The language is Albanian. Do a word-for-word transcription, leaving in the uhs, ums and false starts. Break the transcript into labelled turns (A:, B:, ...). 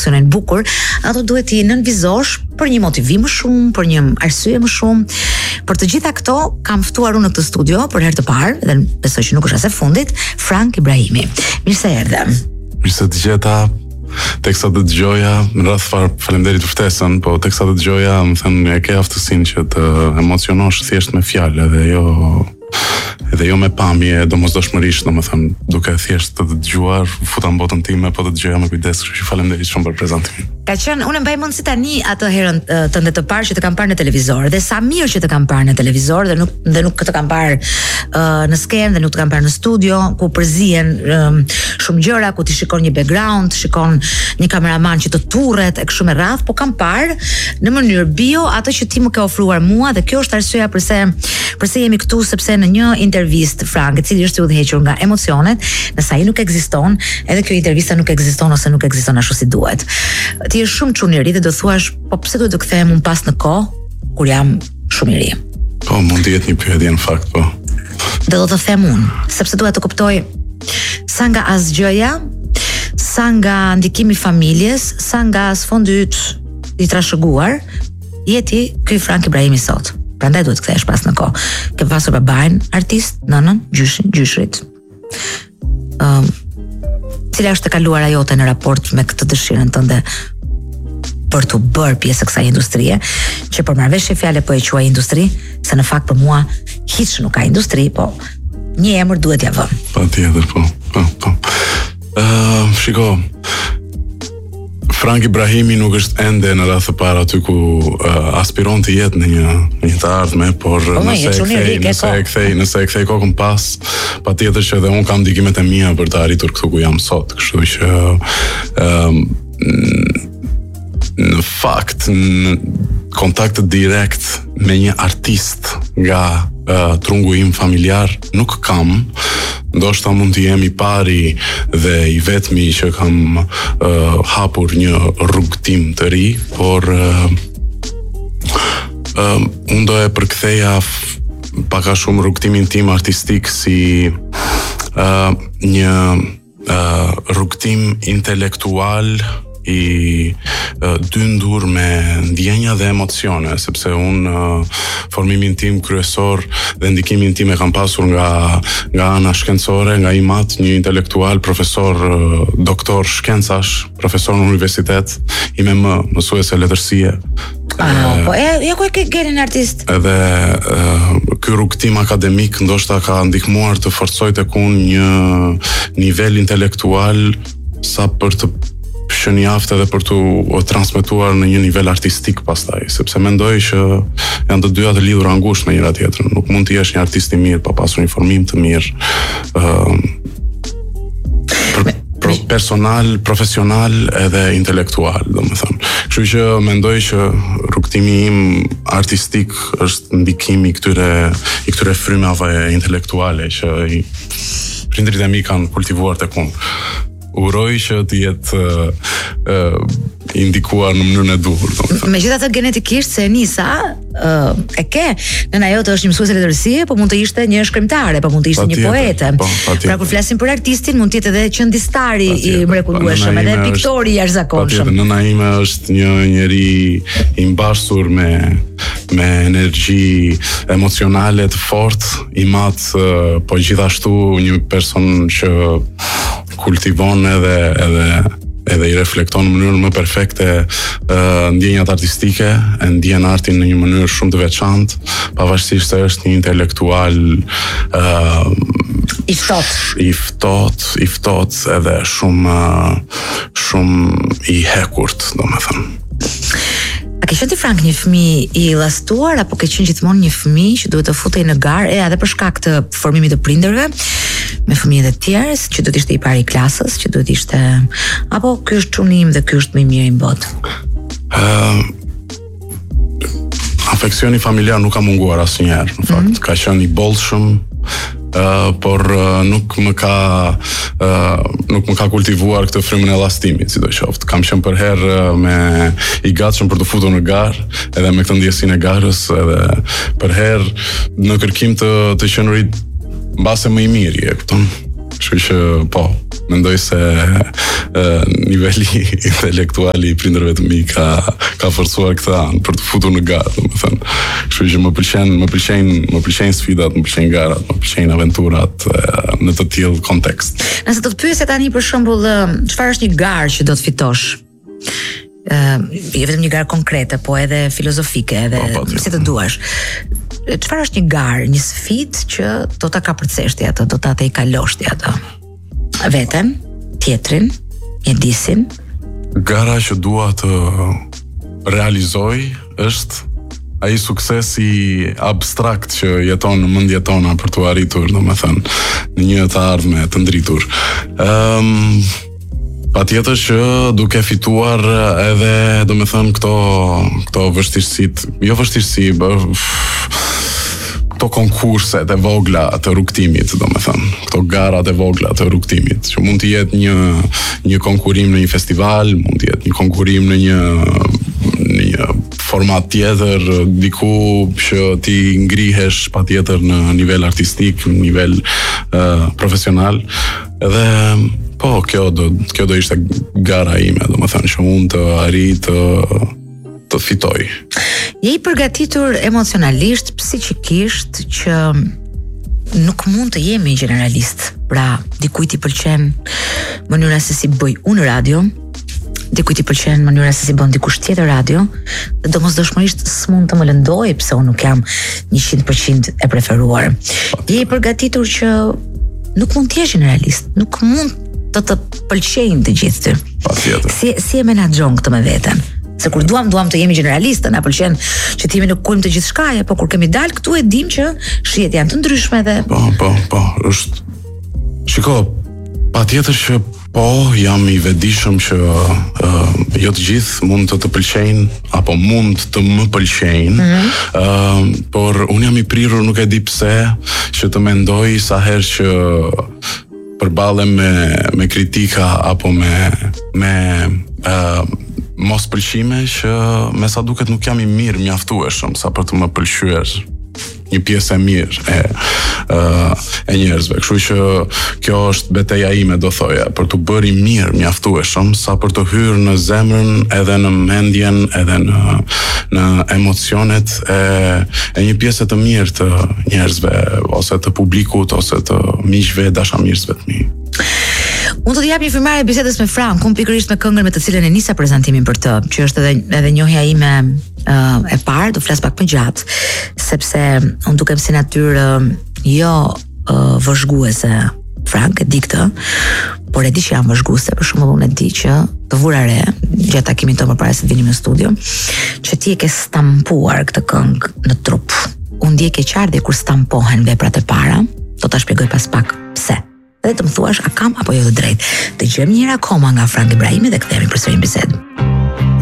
A: funksionojnë bukur, ato duhet t'i nënvizosh për një motivim më shumë, për një arsye më shumë. Për të gjitha këto kam ftuar unë në këtë studio për herë të parë, dhe besoj që nuk është as e fundit, Frank Ibrahimi. Mirë se erdhe.
B: Mirë se të gjeta. Teksa të dëgjoja, në rreth fare faleminderit për ftesën, po teksa të dëgjoja, më thënë, e ke aftësinë që të emocionosh thjesht me fjalë dhe jo edhe jo me pamje, domosdoshmërisht, domethënë, duke thjesht të dëgjuar, futa në botën time, po të dëgjoja me kujdes, kështu që faleminderit shumë për prezantimin.
A: Ka qenë, unë mbaj mend si tani atë herën tënde të parë që të kam parë në televizor, dhe sa mirë që të kam parë në televizor dhe nuk dhe nuk të kam parë uh, në skenë dhe nuk të kam parë në studio, ku përzihen um, shumë gjëra, ku ti shikon një background, shikon një kameraman që të turret e kështu me radhë, po kam parë në mënyrë bio atë që ti më ke ofruar mua, dhe kjo është arsyeja pse pse jemi këtu, sepse në një intervistë Frank, i cili është i udhëhequr nga emocionet, nëse ai nuk ekziston, edhe kjo intervista nuk ekziston ose nuk ekziston ashtu si duhet. Ti je shumë çuniri dhe do thuash, po pse duhet të kthehem unë pas në kohë kur jam shumë i ri?
B: Po, mund të jetë një pyetje në fakt, po.
A: Dhe do të them unë, sepse duhet të kuptoj sa nga asgjëja, sa nga ndikimi i familjes, sa nga sfondi yt i trashëguar, jeti ky Frank Ibrahimi sot. Prandaj duhet të kthehesh pas në kohë. Ke pasur babain artist, nënën, gjyshin, gjyshrit. Ëm um, Cila është e kaluara jote në raport me këtë dëshirën tënde për të bërë pjesë e kësaj industrie, që për marrëveshje fjalë po e quaj industri, se në fakt për mua hiç nuk ka industri, po një emër duhet ja vëm.
B: Patjetër, po. Po, po. Uh, shiko, Frank Ibrahimi nuk është ende në radhë të parë aty ku uh, aspiron të jetë në një një të ardhme, por
A: oh,
B: nëse e kthej, nëse e kthej, nëse e kthej kokën pas, patjetër që edhe unë kam ndikimet e mia për të arritur këtu ku jam sot, kështu që um, në fakt në kontakt direkt me një artist nga uh, trungu im familjar nuk kam. Ndoshta mund të jem i pari dhe i vetmi që kam uh, hapur një rrugtim të ri, por uh, uh, unë do e përktheja pak a shumë rrugtimin tim artistik si uh, një uh, rrugtim intelektual i uh, dyndur me ndjenja dhe emocione, sepse unë uh, formimin tim kryesor dhe ndikimin tim e kam pasur nga nga ana shkencore, nga i mat, një intelektual, profesor, uh, doktor shkencash, profesor në universitet, i me më mësuese letërsie.
A: Ah, po e ja ku e ke genin artist.
B: Edhe uh, ky rrugtim akademik ndoshta ka ndihmuar të forcoj tek unë një nivel intelektual sa për të shënjaftë edhe për të transmetuar në një nivel artistik pastaj, sepse mendoj që janë të dyja të lidhura ngushtë me njëra tjetrën. Nuk mund të jesh një artist i mirë pa pasur një formim të mirë uh, pro, personal, profesional edhe intelektual, domethënë. Kështu që mendoj që rrugtimi im artistik është ndikimi i këtyre i këtyre frymave intelektuale që i prindrit e mi kanë kultivuar tek unë. Uroj që të jetë uh, uh, indikuar në mënyrën e duhur.
A: Megjithatë genetikisht se Nisa uh, e ke, nëna jote është një mësuese letërsie, po mund të ishte një shkrimtare, po mund të ishte pa një poete.
B: Po,
A: pra kur flasim për artistin, mund të jetë edhe qendistari i mrekullueshëm, edhe piktori i jashtëzakonshëm.
B: Nëna ime është një njeri i mbashur me me energji emocionale të fortë, i mat, uh, po gjithashtu një person që kultivon edhe edhe edhe i reflekton në mënyrën më perfekte uh, ndjenjat artistike, e ndjen artin në një mënyrë shumë të veçantë, pavarësisht se është një intelektual uh,
A: i ftohtë,
B: i ftohtë, i ftohtë edhe shumë shumë i hekurt, domethënë.
A: A ke qenë ti Frank një fëmijë i llastuar, apo ke qenë gjithmonë një fëmijë që duhet të futej në garë, e edhe për shkak të formimit të prindërve, me fëmijët e tjerë, që duhet ishte i pari i klasës, që duhet ishte, apo ky është çuni im dhe ky është më i miri në botë?
B: Uh, afeksioni familjar nuk ka munguar asnjëherë, në fakt. Mm-hmm. Ka qenë i bollshëm, uh, por uh, nuk më ka uh, nuk më ka kultivuar këtë frymën e llastimit, sidoqoftë. Kam qenë për herë uh, me i gatshëm për të futur në garë, edhe me këtë ndjesinë e garës, edhe për herë në kërkim të të qenurit mbase më i miri, e kupton? Kështu që po, mendoj se uh, niveli intelektual i prindërve të mi ka ka forcuar këtë anë për të futur në garë, domethënë. Kështu që më pëlqen, më pëlqejnë, më pëlqejnë sfidat, më pëlqejnë garat, më pëlqejnë aventurat uh, në të tillë kontekst.
A: Nëse do të pyesë tani për shembull, çfarë është një garë që do të fitosh? Uh, jo vetëm një garë konkrete, po edhe filozofike, edhe po, si të duash. Çfarë është një garë, një sfidë që do ta kapërcesh ti atë, do ta të i kalosh ti atë? Veten, tjetrin, mjedisin.
B: Gara që dua të realizoj është ai suksesi abstrakt që jeton në mendjen tona për të arritur, domethënë, në një të ardhme të ndritur. Ëm um, Patjetër që duke fituar edhe, domethënë, këto këto vështirësitë, jo vështirësi, bë, këto konkurset e vogla të rrugtimit, domethënë, këto garat e vogla të rrugtimit, që mund të jetë një një konkurim në një festival, mund të jetë një konkurim në një në një format tjetër, diku që ti ngrihesh patjetër në nivel artistik, në nivel uh, profesional, edhe po, kjo do, kjo do ishte gara ime, do më thënë, që unë të arrit të, të fitoj.
A: Je i përgatitur emocionalisht, psikikisht, që nuk mund të jemi generalist. Pra, dikujt i pëlqen mënyra se si bëj unë radio, dikujt i pëlqen mënyra se si bën dikush tjetër radio, dhe domosdoshmërisht s'mund të më lëndoj pse unë nuk jam njëqind përqind e preferuar. Je i përgatitur që nuk mund të jesh generalist, nuk mund të të pëlqejnë të gjithë ty.
B: Patjetër.
A: Si si e menaxhon këtë me veten? Se kur duam duam të jemi generalistë, na pëlqen që të jemi në kulm të gjithë shkaje, po kur kemi dalë këtu e dim që shihet janë të ndryshme dhe
B: po, po, po, është shiko, patjetër që po, jam i vetëdijshëm që uh, jo të gjithë mund të të pëlqejnë apo mund të më pëlqejnë, mm-hmm. uh, por unë jam i prirur, nuk e di pse, që të mendoj sa herë që përballem me me kritika apo me me uh, mos pëlqime, që me sa duket nuk jam i mirë mjaftueshëm sa për të më pëlqyer një pjesë e mirë e uh, e njerëzve. Kështu që kjo është betejë ime, do thoja, për të bërë i mirë mjaftueshëm sa për të hyrë në zemrën, edhe në mendjen, edhe në në emocionet e, e një pjesë të mirë të njerëzve, ose të publikut, ose të miqve, dashamirësve të mi.
A: Unë do të jap një firmarje e bisedës me Frankun, pikërisht me këngën me të cilën e nisa prezantimin për të, që është edhe edhe njohja ime uh, e parë, do flas pak më gjatë, sepse unë dukem si natyrë uh, jo uh, vëzhguese. Frank e di këtë, por e di që jam vëzhguese, për shembull unë e di që të vura re, gjatë takimit tonë përpara se të vinim në studio, që ti e ke stampuar këtë këngë në trup. Unë di e ke qartë kur stampohen veprat e para, do ta shpjegoj pas pak pse. Dhe të më thuash, a kam apo jo të drejtë. Dëgjojmë një herë akoma nga Frank Ibrahimi dhe kthehemi përsëri në bisedë.